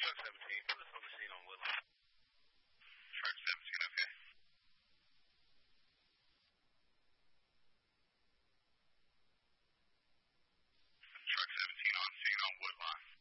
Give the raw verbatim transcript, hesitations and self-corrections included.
truck seventeen, put us on the scene on Woodline. Truck seventeen, okay. Truck seventeen on scene on Woodline.